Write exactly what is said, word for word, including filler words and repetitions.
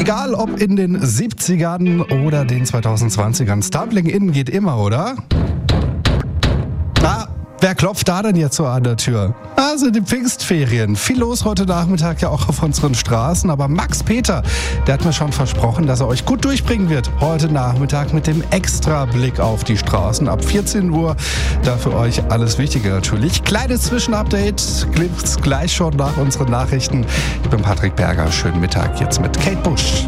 Egal ob in den siebzigern oder den zweitausendzwanzigern, Stumbling In geht immer, oder? Ah, wer klopft da denn jetzt so an der Tür? Also die Pfingstferien. Viel los heute Nachmittag ja auch auf unseren Straßen. Aber Max Peter, der hat mir schon versprochen, dass er euch gut durchbringen wird. Heute Nachmittag mit dem Extra-Blick auf die Straßen. Ab vierzehn Uhr. Da für euch alles Wichtige natürlich. Kleines Zwischenupdate gibt's gleich schon nach unseren Nachrichten. Ich bin Patrick Berger. Schönen Mittag jetzt mit Kate Bush.